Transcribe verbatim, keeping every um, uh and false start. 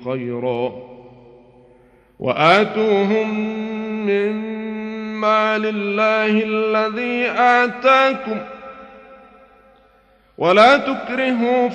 خيرا وآتوهم من مال الله الذي آتاكم ولا تكرهوا